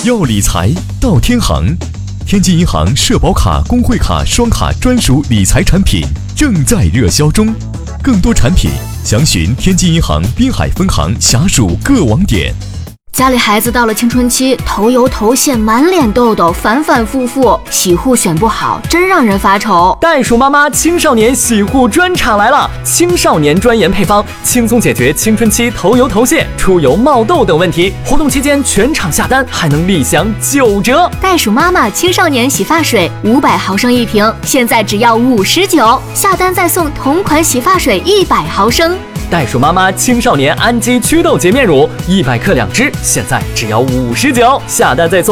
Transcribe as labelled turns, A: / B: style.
A: 要理财到天行，天津银行社保卡、工会卡双卡专属理财产品正在热销中，更多产品详询天津银行滨海分行辖属各网点。
B: 家里孩子到了青春期，头油头屑，满脸痘痘，反反复复，洗护选不好，真让人发愁。
C: 袋鼠妈妈青少年洗护专场来了，青少年专研配方，轻松解决青春期头油头屑、出油冒痘等问题。活动期间全场下单还能立享9折。
B: 袋鼠妈妈青少年洗发水500毫升一瓶，现在只要59，下单再送同款洗发水100毫升。
C: 袋鼠妈妈青少年氨基祛痘洁面乳100克2支，现在只要59，下单再送